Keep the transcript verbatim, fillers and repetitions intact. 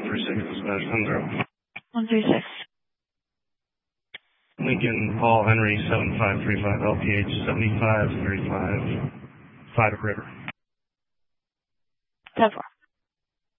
three six, dispatch ten zero. one three six. Lincoln Paul Henry seven five three five L P H seventy-five thirty-five, five River. ten four.